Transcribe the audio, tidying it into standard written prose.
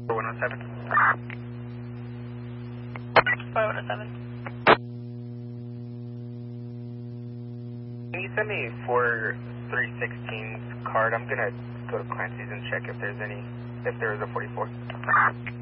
107. 107. Can you send me 4316's card? I'm gonna go to Clancy's and check if there is a 44.